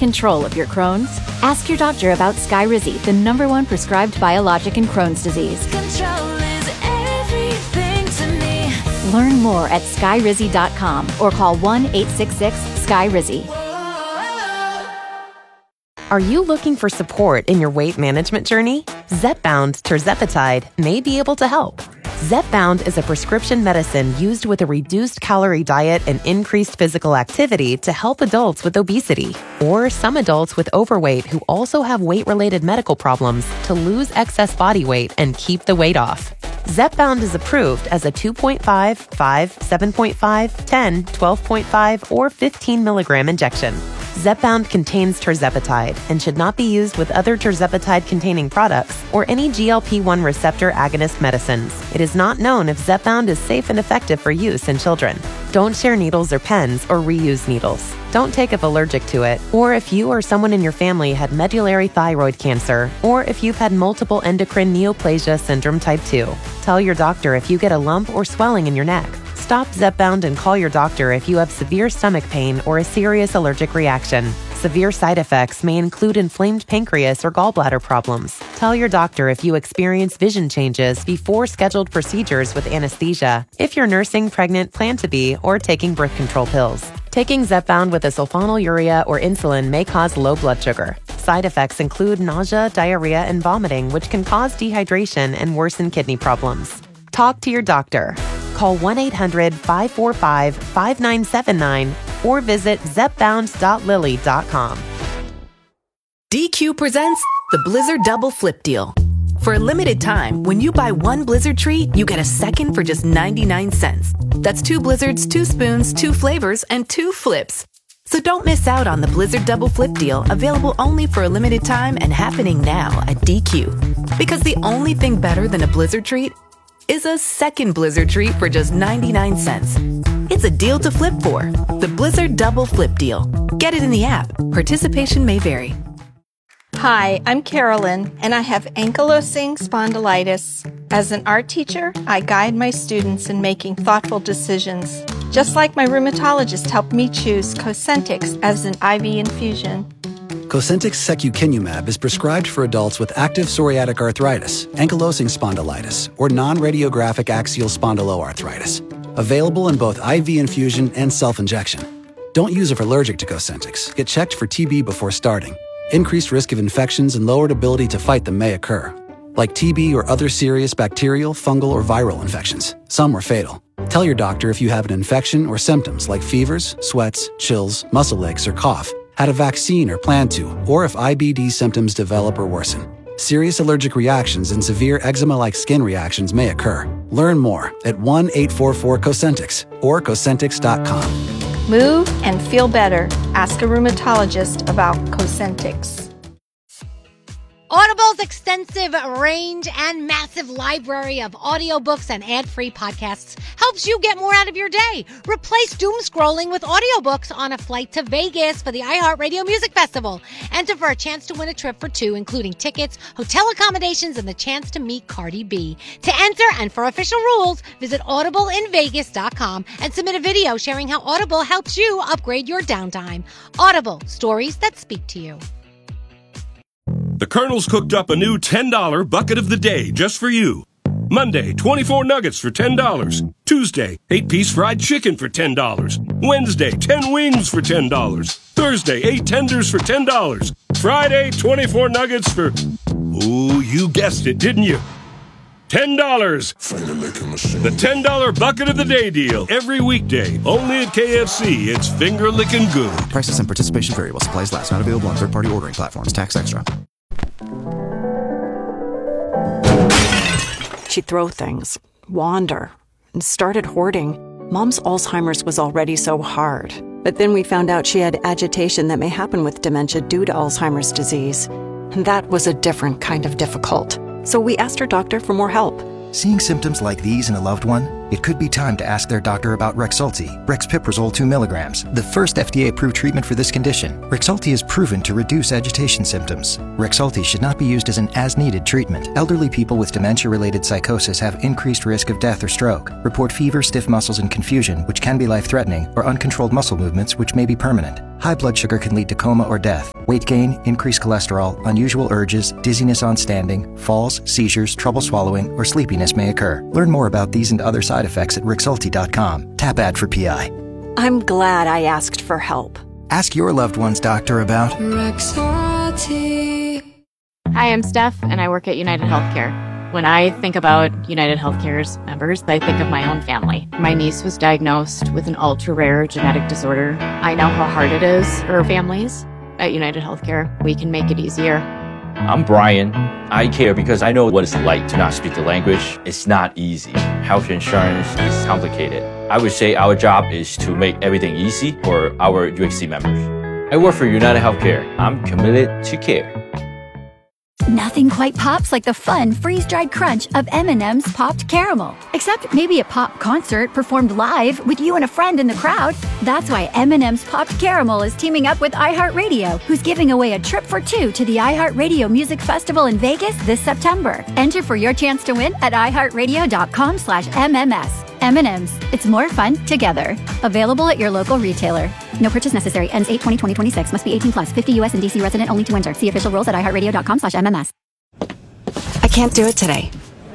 control of your Crohn's? Ask your doctor about Skyrizi, the #1 prescribed biologic in Crohn's disease. Control is everything to me. Learn more at skyrizi.com or call 1-866-SKYRIZI. Are you looking for support in your weight management journey? Zepbound tirzepatide may be able to help. Zepbound is a prescription medicine used with a reduced calorie diet and increased physical activity to help adults with obesity or some adults with overweight who also have weight-related medical problems to lose excess body weight and keep the weight off. Zepbound is approved as a 2.5, 5, 7.5, 10, 12.5, or 15 milligram injection. Zepbound contains tirzepatide and should not be used with other tirzepatide-containing products or any GLP-1 receptor agonist medicines. It is not known if Zepbound is safe and effective for use in children. Don't share needles or pens or reuse needles. Don't take if allergic to it, or if you or someone in your family had medullary thyroid cancer, or if you've had multiple endocrine neoplasia syndrome type 2. Tell your doctor if you get a lump or swelling in your neck. Stop Zepbound and call your doctor if you have severe stomach pain or a serious allergic reaction. Severe side effects may include inflamed pancreas or gallbladder problems. Tell your doctor if you experience vision changes before scheduled procedures with anesthesia, if you're nursing, pregnant, plan to be, or taking birth control pills. Taking Zepbound with a sulfonylurea or insulin may cause low blood sugar. Side effects include nausea, diarrhea, and vomiting, which can cause dehydration and worsen kidney problems. Talk to your doctor. Call 1-800-545-5979 or visit zepbound.lilly.com. DQ presents the Blizzard Double Flip Deal. For a limited time, when you buy one Blizzard treat, you get a second for just 99 cents. That's 2 Blizzards, 2 spoons, 2 flavors, and 2 flips. So don't miss out on the Blizzard Double Flip Deal, available only for a limited time and happening now at DQ. Because the only thing better than a Blizzard treat is a second Blizzard treat for just 99 cents. It's a deal to flip for. The Blizzard Double Flip Deal. Get it in the app. Participation may vary. Hi, I'm Carolyn, and I have ankylosing spondylitis. As an art teacher, I guide my students in making thoughtful decisions. Just like my rheumatologist helped me choose Cosentyx as an IV infusion. Cosentyx secukinumab is prescribed for adults with active psoriatic arthritis, ankylosing spondylitis, or non-radiographic axial spondyloarthritis. Available in both IV infusion and self-injection. Don't use if allergic to Cosentyx. Get checked for TB before starting. Increased risk of infections and lowered ability to fight them may occur, like TB or other serious bacterial, fungal, or viral infections. Some are fatal. Tell your doctor if you have an infection or symptoms like fevers, sweats, chills, muscle aches, or cough, had a vaccine or plan to, or if IBD symptoms develop or worsen. Serious allergic reactions and severe eczema-like skin reactions may occur. Learn more at 1-844-COSENTYX or Cosentyx.com. Move and feel better. Ask a rheumatologist about Cosentyx. Audible's extensive range and massive library of audiobooks and ad-free podcasts helps you get more out of your day. Replace doom scrolling with audiobooks on a flight to Vegas for the iHeartRadio Music Festival. Enter for a chance to win a trip for 2, including tickets, hotel accommodations, and the chance to meet Cardi B. To enter and for official rules, visit audibleinvegas.com and submit a video sharing how Audible helps you upgrade your downtime. Audible, stories that speak to you. The Colonel's cooked up a new $10 bucket of the day just for you. Monday, 24 nuggets for $10. Tuesday, 8-piece fried chicken for $10. Wednesday, 10 wings for $10. Thursday, 8 tenders for $10. Friday, 24 nuggets for... Ooh, you guessed it, didn't you? $10. The $10 bucket of the day deal. Every weekday, only at KFC. It's finger-licking good. Prices and participation vary while supplies last. Not available on third-party ordering platforms. Tax extra. She'd throw things, wander, and started hoarding. Mom's Alzheimer's was already so hard. But then we found out she had agitation that may happen with dementia due to Alzheimer's disease. And that was a different kind of difficult. So we asked her doctor for more help. Seeing symptoms like these in a loved one, it could be time to ask their doctor about Rexulti, Brexpiprazole 2 milligrams, the first FDA-approved treatment for this condition. Rexulti is proven to reduce agitation symptoms. Rexulti should not be used as an as-needed treatment. Elderly people with dementia-related psychosis have increased risk of death or stroke. Report fever, stiff muscles, and confusion, which can be life-threatening, or uncontrolled muscle movements, which may be permanent. High blood sugar can lead to coma or death. Weight gain, increased cholesterol, unusual urges, dizziness on standing, falls, seizures, trouble swallowing, or sleepiness may occur. Learn more about these and other side effects at Rexulti.com. Tap ad for PI. I'm glad I asked for help. Ask your loved one's doctor about Rexulti. Hi, I'm Steph, and I work at United Healthcare. When I think about United Healthcare's members, I think of my own family. My niece was diagnosed with an ultra-rare genetic disorder. I know how hard it is for families. At United Healthcare, we can make it easier. I'm Brian. I care because I know what it's like to not speak the language. It's not easy. Health insurance is complicated. I would say our job is to make everything easy for our UHC members. I work for United Healthcare. I'm committed to care. Nothing quite pops like the fun freeze-dried crunch of M&M's Popped Caramel. Except maybe a pop concert performed live with you and a friend in the crowd. That's why M&M's Popped Caramel is teaming up with iHeartRadio, who's giving away a trip for two to the iHeartRadio Music Festival in Vegas this September. Enter for your chance to win at iHeartRadio.com/MMS. M&M's. It's more fun together. Available at your local retailer. No purchase necessary. Ends 8/20/2026. Must be 18 plus. 50 U.S. and D.C. resident only to enter. See official rules at iHeartRadio.com/MMS. I can't do it today.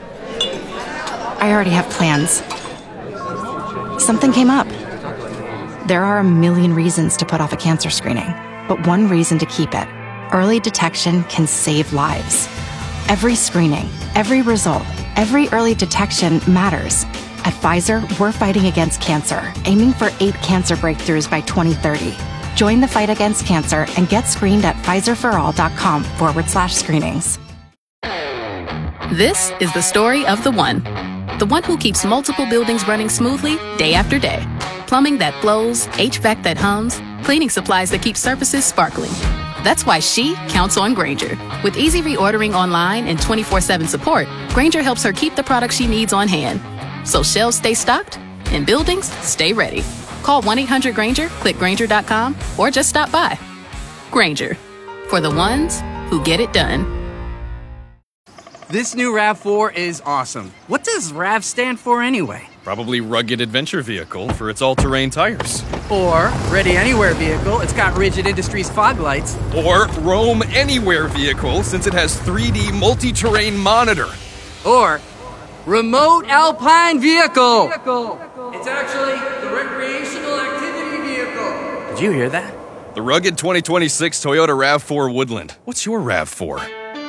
I already have plans. Something came up. There are a million reasons to put off a cancer screening, but one reason to keep it. Early detection can save lives. Every screening, every result, every early detection matters. At Pfizer, we're fighting against cancer, aiming for 8 cancer breakthroughs by 2030. Join the fight against cancer and get screened at Pfizerforall.com/screenings. This is the story of the one who keeps multiple buildings running smoothly day after day. Plumbing that flows, HVAC that hums, cleaning supplies that keep surfaces sparkling. That's why she counts on Grainger. With easy reordering online and 24/7 support, Grainger helps her keep the products she needs on hand. So shelves stay stocked and buildings stay ready. Call 1-800-GRAINGER, click Grainger.com, or just stop by. Grainger, for the ones who get it done. This new RAV4 is awesome. What does RAV stand for anyway? Probably Rugged Adventure Vehicle for its all-terrain tires. Or Ready Anywhere Vehicle, it's got Rigid Industries fog lights. Or Roam Anywhere Vehicle, since it has 3D multi-terrain monitor. Or Remote Alpine Vehicle. It's actually the recreational activity vehicle. Did you hear that? The rugged 2026 Toyota RAV4 Woodland. What's your RAV4?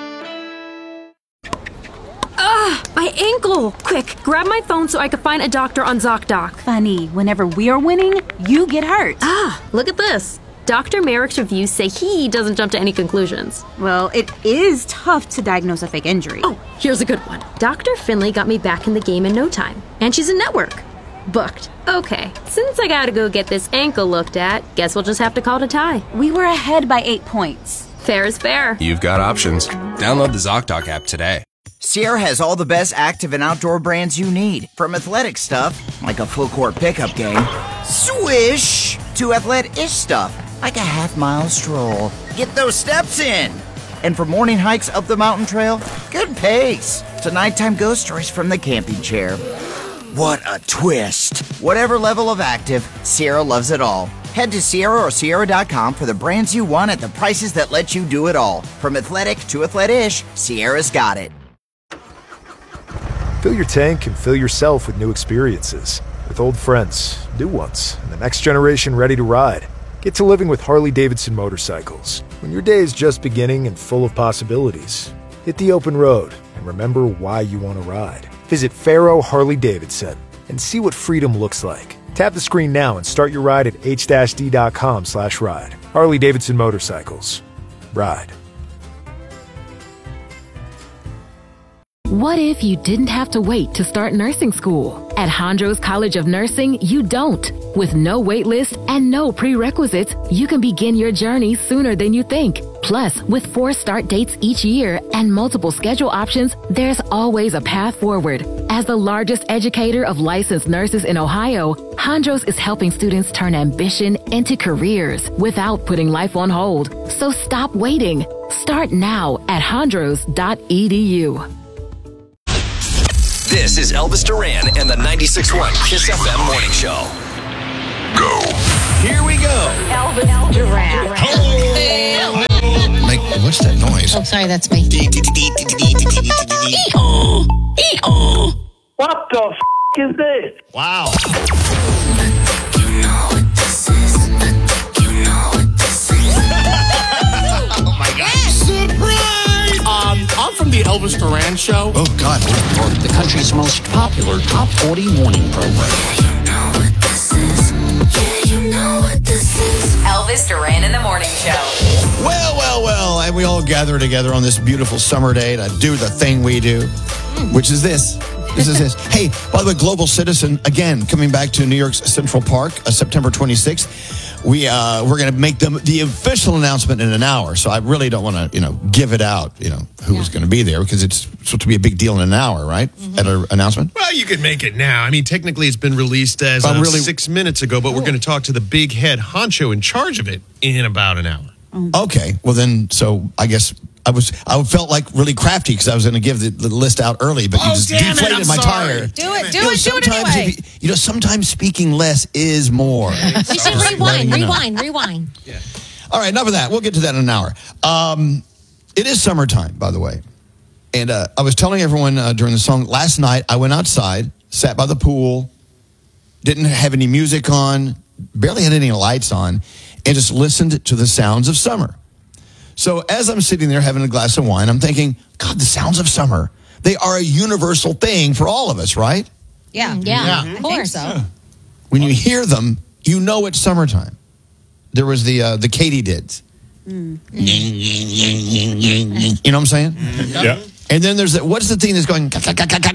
My ankle! Quick, grab my phone so I can find a doctor on ZocDoc. Funny, whenever we are winning, you get hurt. Look at this. Dr. Merrick's reviews say he doesn't jump to any conclusions. Well, it is tough to diagnose a fake injury. Oh, here's a good one. Dr. Finley got me back in the game in no time. And she's in network. Booked. Okay, since I gotta go get this ankle looked at, guess we'll just have to call it a tie. We were ahead by 8 points. Fair is fair. You've got options. Download the ZocDoc app today. Sierra has all the best active and outdoor brands you need. From athletic stuff, like a full court pickup game, swish, to athlete-ish stuff, like a half-mile stroll. Get those steps in. And for morning hikes up the mountain trail, good pace. To nighttime ghost stories from the camping chair. What a twist. Whatever level of active, Sierra loves it all. Head to Sierra or Sierra.com for the brands you want at the prices that let you do it all. From athletic to athlete-ish, Sierra's got it. Fill your tank and fill yourself with new experiences. With old friends, new ones, and the next generation ready to ride. Get to living with Harley-Davidson motorcycles. When your day is just beginning and full of possibilities, hit the open road and remember why you want to ride. Visit Faro Harley-Davidson and see what freedom looks like. Tap the screen now and start your ride at h-d.com/ride. Harley-Davidson motorcycles. Ride. What if you didn't have to wait to start nursing school? At Hondros College of Nursing, you don't. With no wait list and no prerequisites, you can begin your journey sooner than you think. Plus, with 4 start dates each year and multiple schedule options, there's always a path forward. As the largest educator of licensed nurses in Ohio, Hondros is helping students turn ambition into careers without putting life on hold. So stop waiting. Start now at hondros.edu. This is Elvis Duran and the 96.1 Kiss FM Morning Show. Go. Here we go. Elvis Duran. Hey. what's that noise? Oh, sorry, that's me. What the f*** is this? Wow. Oh my God. Surprise! I'm from the Elvis Duran Show. Oh God. The country's most popular top 40 morning program. Elvis Duran in the Morning Show. Well, and we all gather together on this beautiful summer day to do the thing we do, which is this. This is this. Hey, by the way, Global Citizen, again, coming back to New York's Central Park, September 26th. We're going to make the official announcement in an hour. So I really don't want to, give it out, who's going to be there, because it's supposed to be a big deal in an hour, right? At an announcement. Well, you could make it now. I mean, technically, it's been released as 6 minutes ago, but we're going to talk to the big head honcho in charge of it in about an hour. Okay. Well, then, so I guess I felt like really crafty because I was going to give the list out early, but you just deflated my tire. Do it anyway. Sometimes speaking less is more. You should rewind. Yeah. All right, enough of that. We'll get to that in an hour. It is summertime, by the way. And I was telling everyone during the song, last night I went outside, sat by the pool, didn't have any music on, barely had any lights on, and just listened to the sounds of summer. So as I'm sitting there having a glass of wine, I'm thinking, God, the sounds of summer, they are a universal thing for all of us, right? Yeah. Of course. So. When you hear them, you know it's summertime. There was the katydids. You know what I'm saying? Yeah. And then there's what's the thing that's going? Those are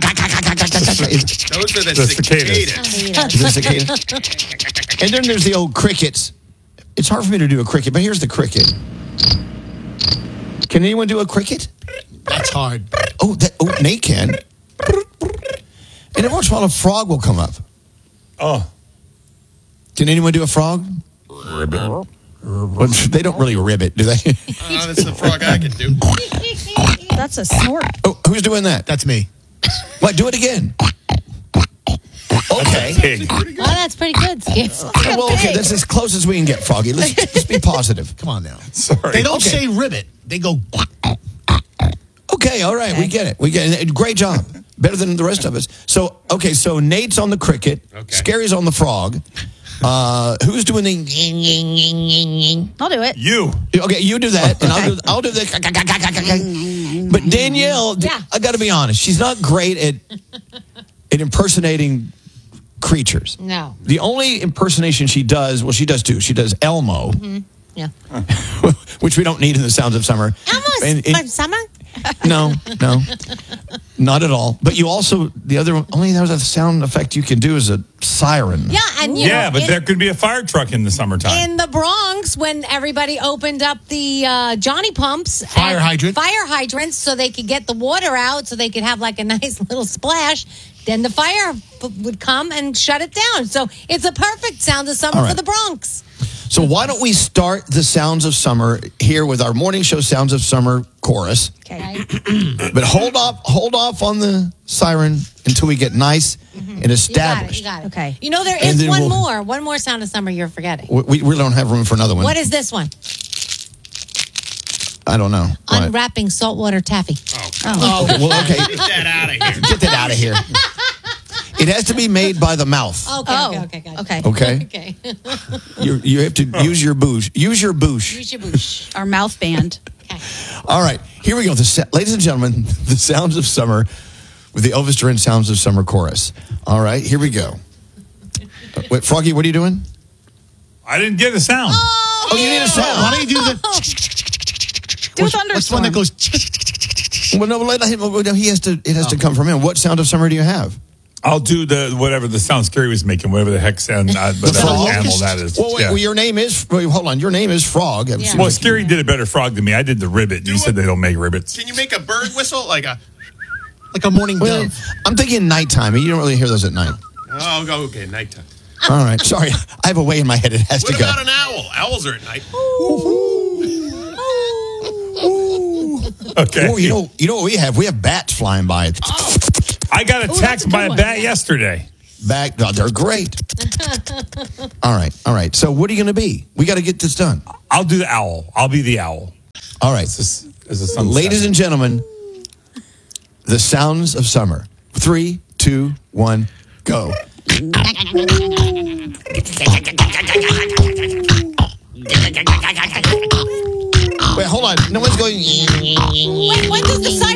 the cicadas. The cicada. And then there's the old crickets. It's hard for me to do a cricket, but here's the cricket. Can anyone do a cricket? That's hard. Nate can. And every once in a while, a frog will come up. Oh. Can anyone do a frog? Ribbit. Well, they don't really ribbit, do they? That's the frog I can do. That's a snort. Oh, who's doing that? That's me. What? Do it again. Okay. Oh, that's pretty good, Skip. Well, okay, that's as close as we can get, Froggy. Let's be positive. Come on now. Sorry. They don't say ribbit. They go. Okay, all right, we get it. Great job. Better than the rest of us. So Nate's on the cricket. Okay. Scary's on the frog. Who's doing the? I'll do it. You. Okay, you do that, and I'll do the. But Danielle, I got to be honest, she's not great at impersonating creatures. No. The only impersonation she does two. She does Elmo. Mm-hmm. Yeah. Which we don't need in the Sounds of Summer. Elmo's summer? No, not at all. But you also, the other sound effect you can do is a siren. Yeah, and but there could be a fire truck in the summertime. In the Bronx, when everybody opened up the Johnny Pumps, fire hydrants, so they could get the water out, so they could have like a nice little splash. Then the fire would come and shut it down. So it's a perfect Sound of Summer for the Bronx. So why don't we start the Sounds of Summer here with our morning show Sounds of Summer chorus. Okay. But hold off on the siren until we get nice and established. You got it. Okay. You know, there is one more Sound of Summer you're forgetting. We really don't have room for another one. What is this one? I don't know. Unwrapping saltwater taffy. Oh, well, okay. Get that out of here. Get that out of here. It has to be made by the mouth. Okay. You have to use your boosh. Use your boosh. Our mouth band. Okay. All right, here we go. Ladies and gentlemen, the Sounds of Summer with the Elvis Duran Sounds of Summer chorus. All right, here we go. Wait, Froggy, what are you doing? I didn't get a sound. Oh, you need a sound. Why don't you do the? What's the one that goes? Well, no, he has to. It has to come from him. What Sound of Summer do you have? I'll do whatever the sound Scary was making, whatever the heck sound, animal that is. Well, your name is. Hold on, your name is Frog. Yeah. Well, Scary did a better frog than me. I did the ribbit. You said they don't make ribbits. Can you make a bird whistle like a morning dove? I'm thinking nighttime. You don't really hear those at night. Oh, okay, nighttime. All right, sorry. I have a way in my head. It has to go. What about an owl? Owls are at night. Okay. Oh, you know what we have? We have bats flying by. I got attacked by a bat yesterday. They're great. All right. So what are you going to be? We got to get this done. I'll do the owl. I'll be the owl. All right. As the sun Ladies sets. and gentlemen, the sounds of summer. 3, 2, 1, go. Wait, hold on. No one's going. When does the siren